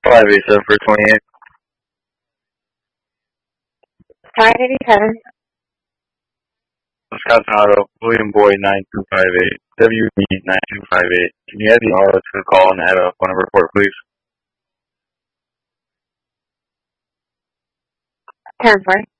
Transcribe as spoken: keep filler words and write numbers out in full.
five eight seven for twenty-eight. five eighty-seven. Wisconsin Auto, William Boyd nine two five eight, W B nine two five eight. Can you add the auto to the call and add a phone number report, please? ten four.